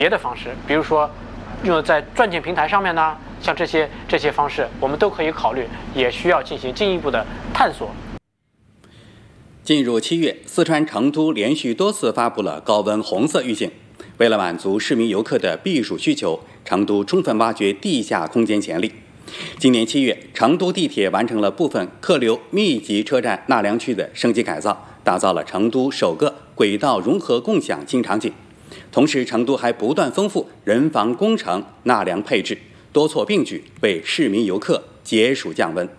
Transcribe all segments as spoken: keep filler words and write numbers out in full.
别的方式，比如说用在赚钱平台上面呢，像这些这些方式，我们都可以考虑，也需要进行进一步的探索。 进入七月，四川成都连续多次发布了高温红色预警。为了满足市民游客的避暑需求，成都充分挖掘地下空间潜力。今年七月，成都地铁完成了部分客流密集车站纳凉区的升级改造，打造了成都首个轨道融合共享新场景。同时，成都还不断丰富人防工程纳凉配置，多措并举，为市民游客解暑降温。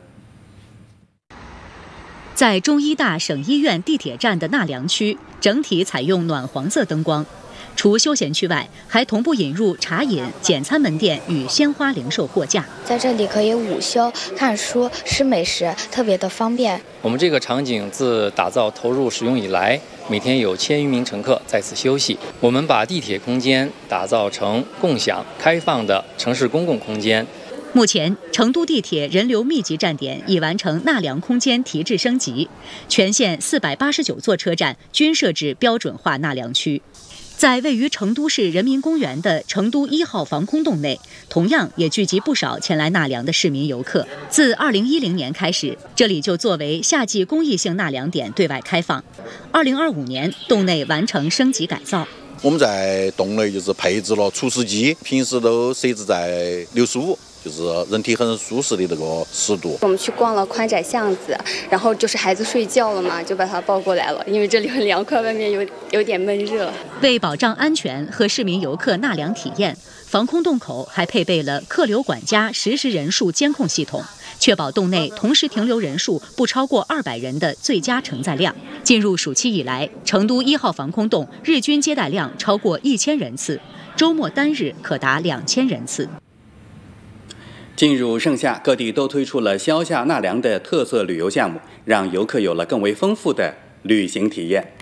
在中医大省医院地铁站的纳凉区，整体采用暖黄色灯光。除休闲区外，还同步引入茶饮、简餐门店与鲜花零售货架。 在这里可以午休、看书、吃美食，特别的方便。 我们这个场景自打造投入使用以来，每天有千余名乘客在此休息。我们把地铁空间打造成共享、开放的城市公共空间。 目前，成都地铁人流密集站点已完成纳凉空间提质升级，全线四百八十九座车站均设置标准化纳凉区。在位于成都市人民公园的成都一号防空洞内，同样也聚集不少前来纳凉的市民游客。自二零一零年开始，这里就作为夏季公益性纳凉点对外开放。二零二五年，洞内完成升级改造。 我们在洞内就是配置了除湿机，平时都设置在六十五。就是人体很舒适的这个湿度。 我们去逛了宽窄巷子，然后就是孩子睡觉了嘛，就把他抱过来了，因为这里很凉快，外面有有点闷热。 为保障安全和市民游客纳凉体验，防空洞口还配备了客流管家实时人数监控系统，确保洞内同时停留人数不超过二百人的最佳承载量。进入暑期以来，成都一号防空洞日均接待量超过一千人次，周末单日可达两千人次。 进入盛夏，各地都推出了消夏纳凉的特色旅游项目，让游客有了更为丰富的旅行体验。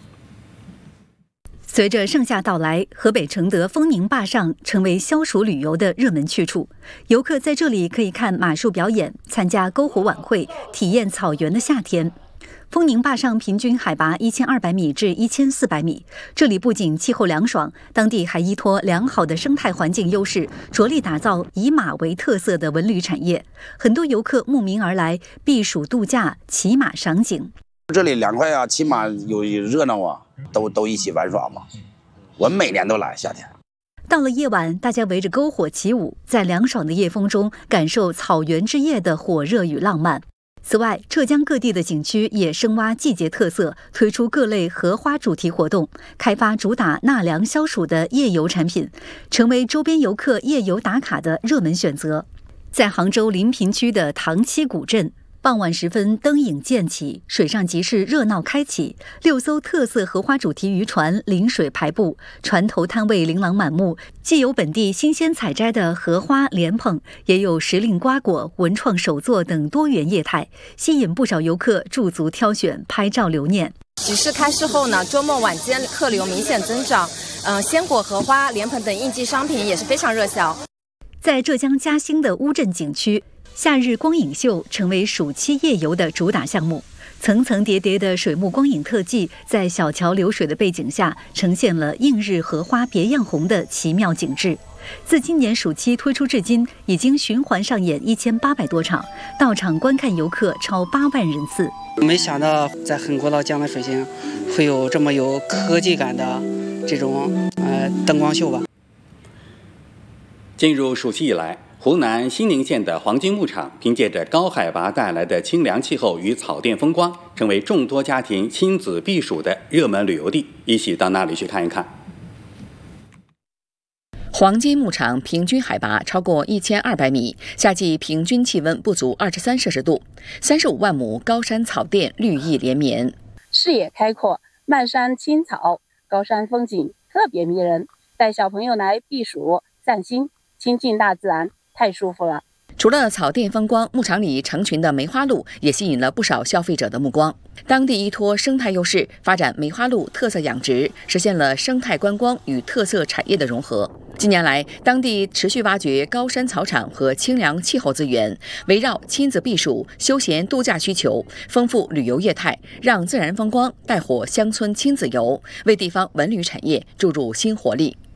随着盛夏到来，河北承德丰宁坝上成为消暑旅游的热门去处。游客在这里可以看马术表演，参加篝火晚会，体验草原的夏天。丰宁坝上平均海拔一千二百米至一千四百米，这里不仅气候凉爽，当地还依托良好的生态环境优势，着力打造以马为特色的文旅产业。很多游客慕名而来，避暑度假、骑马赏景。 这里凉快啊，骑马有热闹啊，都都一起玩耍嘛。我每年都来夏天。 到了夜晚，大家围着篝火起舞，在凉爽的夜风中感受草原之夜的火热与浪漫。此外，浙江各地的景区也深挖季节特色，推出各类荷花主题活动，开发主打纳凉消暑的夜游产品，成为周边游客夜游打卡的热门选择。在杭州临平区的塘栖古镇，傍晚时分灯影渐起，水上集市热闹开启，六艘特色荷花主题渔船临水排布，船头摊位琳琅满目，既有本地新鲜采摘的荷花莲蓬，也有时令瓜果、文创手作等多元业态，吸引不少游客驻足挑选，拍照留念。 集市开市后呢，周末晚间客流明显增长，嗯、呃，鲜果、荷花、莲蓬等应季商品也是非常热销。 在浙江嘉兴的乌镇景区，夏日光影秀成为暑期夜游的主打项目，层层叠叠的水幕光影特技在小桥流水的背景下，呈现了映日荷花别样红的奇妙景致。自今年暑期推出至今，已经循环上演一千八百多场，到场观看游客超八万人次。 没想到在很古老江的水星会有这么有科技感的这种呃灯光秀吧。 进入暑期以来，湖南兴宁县的黄金牧场凭借着高海拔带来的清凉气候与草甸风光，成为众多家庭亲子避暑的热门旅游地，一起到那里去看一看。 黄金牧场平均海拔超过一千二百米，夏季平均气温不足二十三摄氏度，三十五万亩高山草甸绿意连绵， 视野开阔，漫山青草，高山风景特别迷人，带小朋友来避暑散心，亲近大自然，太舒服了。 除了草甸风光，牧场里成群的梅花鹿也吸引了不少消费者的目光。当地依托生态优势，发展梅花鹿特色养殖，实现了生态观光与特色产业的融合。近年来，当地持续挖掘高山草场和清凉气候资源，围绕亲子避暑、休闲度假需求，丰富旅游业态，让自然风光带火乡村亲子游，为地方文旅产业注入新活力。